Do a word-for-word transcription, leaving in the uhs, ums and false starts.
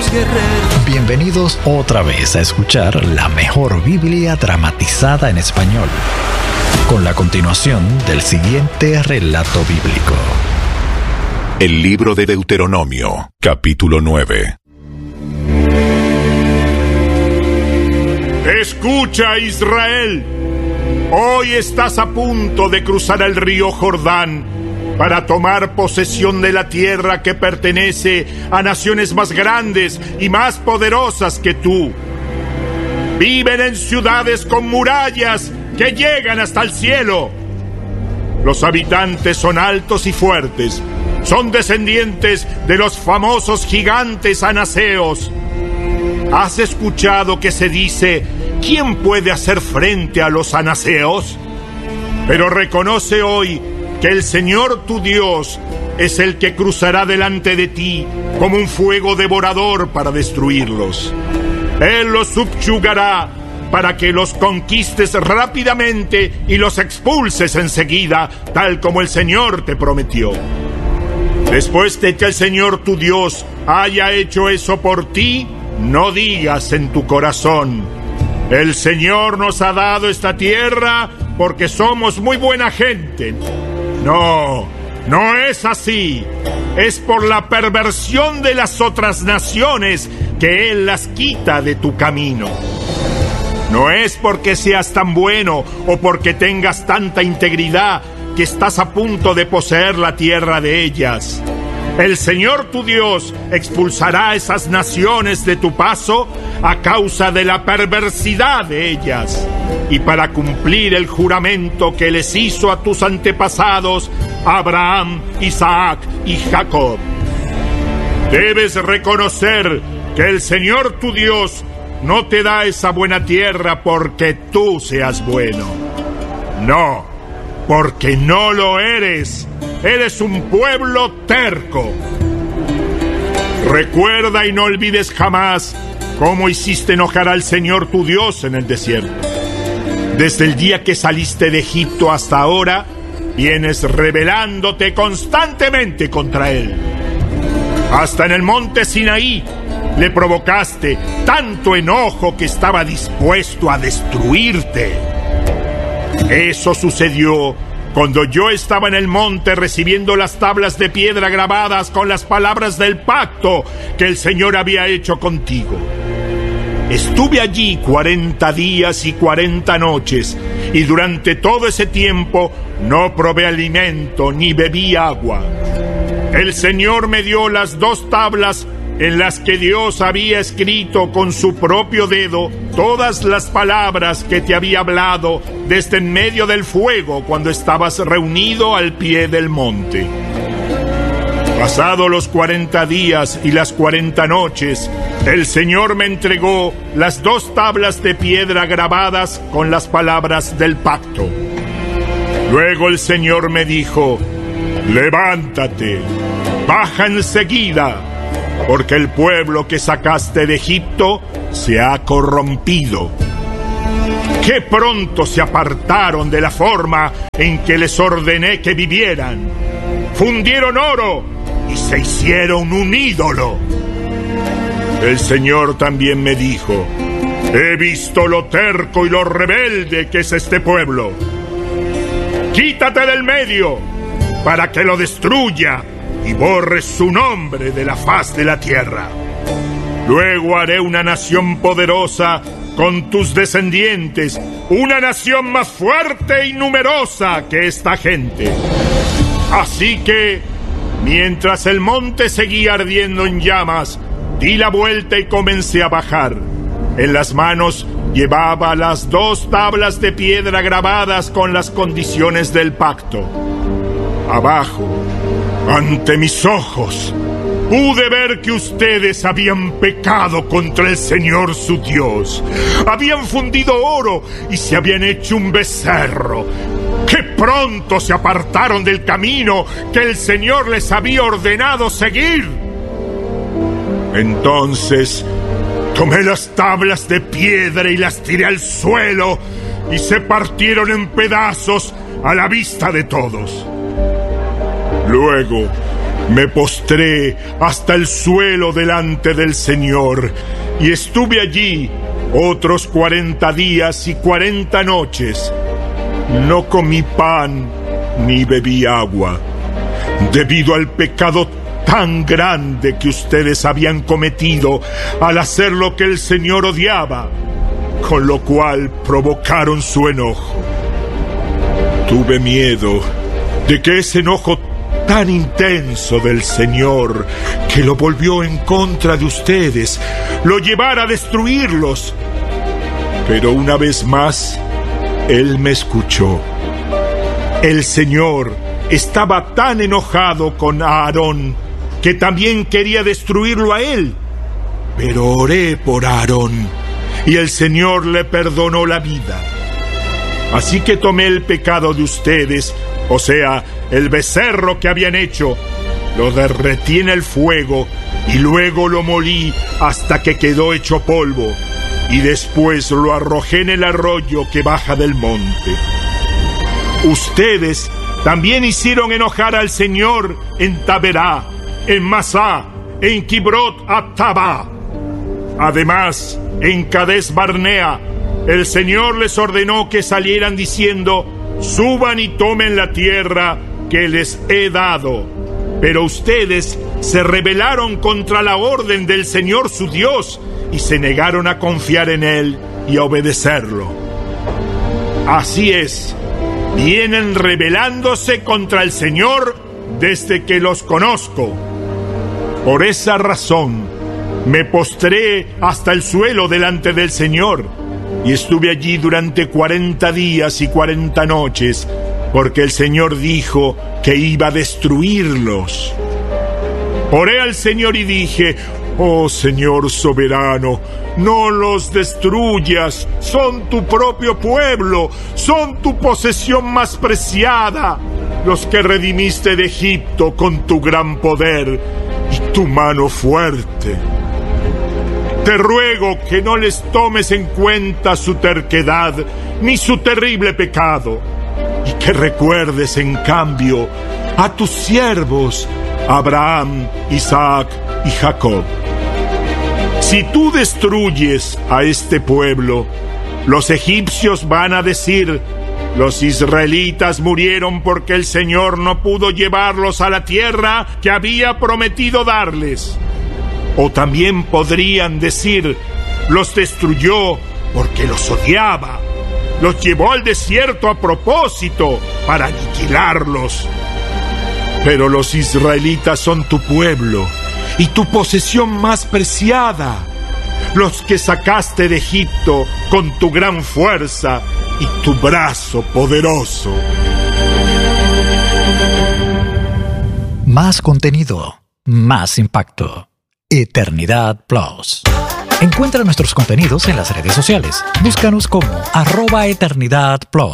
guerreros. Bienvenidos otra vez a escuchar la mejor Biblia dramatizada en español, con la continuación del siguiente relato bíblico. El libro de Deuteronomio, capítulo nueve. Escucha, Israel. Hoy estás a punto de cruzar el río Jordán para tomar posesión de la tierra que pertenece a naciones más grandes y más poderosas que tú. Viven en ciudades con murallas que llegan hasta el cielo. Los habitantes son altos y fuertes. Son descendientes de los famosos gigantes anaseos. ¿Has escuchado que se dice: ¿quién puede hacer frente a los anaseos? Pero reconoce hoy que el Señor tu Dios es el que cruzará delante de ti como un fuego devorador para destruirlos. Él los subyugará para que los conquistes rápidamente y los expulses enseguida, tal como el Señor te prometió. Después de que el Señor tu Dios haya hecho eso por ti, no digas en tu corazón: el Señor nos ha dado esta tierra porque somos muy buena gente. No, no es así. Es por la perversión de las otras naciones que Él las quita de tu camino. No es porque seas tan bueno o porque tengas tanta integridad que estás a punto de poseer la tierra de ellas. El Señor tu Dios expulsará a esas naciones de tu paso a causa de la perversidad de ellas, y para cumplir el juramento que les hizo a tus antepasados, Abraham, Isaac y Jacob. Debes reconocer que el Señor tu Dios no te da esa buena tierra porque tú seas bueno. No, porque no lo eres. Eres un pueblo terco. Recuerda y no olvides jamás cómo hiciste enojar al Señor tu Dios en el desierto. Desde el día que saliste de Egipto hasta ahora, vienes rebelándote constantemente contra Él. Hasta en el monte Sinaí le provocaste tanto enojo que estaba dispuesto a destruirte. Eso sucedió cuando yo estaba en el monte recibiendo las tablas de piedra grabadas con las palabras del pacto que el Señor había hecho contigo. Estuve allí cuarenta días y cuarenta noches, y durante todo ese tiempo no probé alimento ni bebí agua. El Señor me dio las dos tablas en las que Dios había escrito con su propio dedo todas las palabras que te había hablado desde en medio del fuego cuando estabas reunido al pie del monte. Pasados los cuarenta días y las cuarenta noches, el Señor me entregó las dos tablas de piedra grabadas con las palabras del pacto. Luego el Señor me dijo: levántate, baja enseguida, porque el pueblo que sacaste de Egipto se ha corrompido. ¡Qué pronto se apartaron de la forma en que les ordené que vivieran! Fundieron oro y se hicieron un ídolo. El Señor también me dijo: he visto lo terco y lo rebelde que es este pueblo. Quítate del medio para que lo destruya y borres su nombre de la faz de la tierra. Luego haré una nación poderosa con tus descendientes, una nación más fuerte y numerosa que esta gente. Así que, mientras el monte seguía ardiendo en llamas, di la vuelta y comencé a bajar. En las manos llevaba las dos tablas de piedra grabadas con las condiciones del pacto. Abajo, ante mis ojos, pude ver que ustedes habían pecado contra el Señor su Dios. Habían fundido oro y se habían hecho un becerro. ¡Qué pronto se apartaron del camino que el Señor les había ordenado seguir! Entonces tomé las tablas de piedra y las tiré al suelo, y se partieron en pedazos a la vista de todos. Luego Me postré hasta el suelo delante del Señor y estuve allí otros cuarenta días y cuarenta noches. No comí pan ni bebí agua, debido al pecado tan grande que ustedes habían cometido al hacer lo que el Señor odiaba, con lo cual provocaron su enojo. Tuve miedo de que ese enojo tan intenso del Señor, que lo volvió en contra de ustedes, lo llevara a destruirlos. Pero una vez más, Él me escuchó. El Señor estaba tan enojado con Aarón que también quería destruirlo a él. Pero oré por Aarón y el Señor le perdonó la vida. Así que tomé el pecado de ustedes, o sea, el becerro que habían hecho, lo derretí en el fuego y luego lo molí hasta que quedó hecho polvo, y después lo arrojé en el arroyo que baja del monte. Ustedes también hicieron enojar al Señor en Taberá, en Masá, en Kibrot Atabá. Además, en Cades Barnea, el Señor les ordenó que salieran diciendo: suban y tomen la tierra que les he dado. Pero ustedes se rebelaron contra la orden del Señor su Dios y se negaron a confiar en Él y a obedecerlo. Así es, vienen rebelándose contra el Señor desde que los conozco. Por esa razón, me postré hasta el suelo delante del Señor y estuve allí durante cuarenta días y cuarenta noches, porque el Señor dijo que iba a destruirlos. Oré al Señor y dije: oh Señor soberano, no los destruyas, son tu propio pueblo, son tu posesión más preciada, los que redimiste de Egipto con tu gran poder y tu mano fuerte. Te ruego que no les tomes en cuenta su terquedad ni su terrible pecado, y que recuerdes en cambio a tus siervos Abraham, Isaac y Jacob. Si tú destruyes a este pueblo, los egipcios van a decir: los israelitas murieron porque el Señor no pudo llevarlos a la tierra que había prometido darles. O también podrían decir: los destruyó porque los odiaba, los llevó al desierto a propósito para aniquilarlos. Pero los israelitas son tu pueblo y tu posesión más preciada, los que sacaste de Egipto con tu gran fuerza y tu brazo poderoso. Más contenido, más impacto. Eternidad Plus. Encuentra nuestros contenidos en las redes sociales. Búscanos como arroba Eternidad Plus.